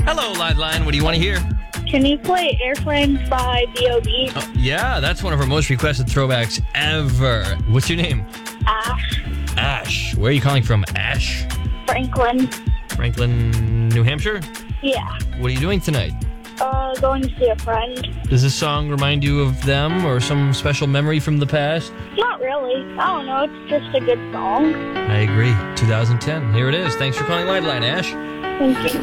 Hello, Liveline. What do you want to hear? Can you play Airplanes by B.O.B.? Yeah, that's one of our most requested throwbacks ever. What's your name? Ash. Ash. Where are you calling from, Ash? Franklin. Franklin, New Hampshire? Yeah. What are you doing tonight? Going to see a friend. Does this song remind you of them or some special memory from the past? Not really. I don't know. It's just a good song. I agree. 2010. Here it is. Thanks for calling Liveline, Ash. Thank you.